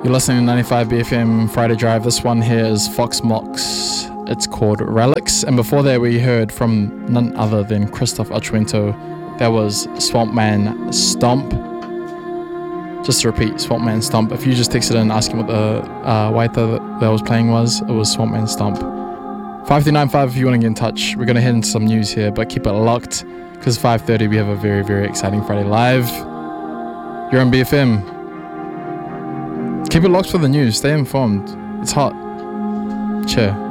You're listening to 95 BFM Friday Drive. This one here is Fox Mox. It's called Relics. And before that, we heard from none other than Christoph Archuento. That was Swampman Stomp. Just to repeat, Swampman Stomp. If you just texted in asking what the waita that was playing was, it was Swampman Stomp. 5395 if you want to get in touch. We're going to head into some news here, but keep it locked because 5:30 we have a very, very exciting Friday Live. You're on BFM. Keep it locked for the news. Stay informed. It's hot. Cheer.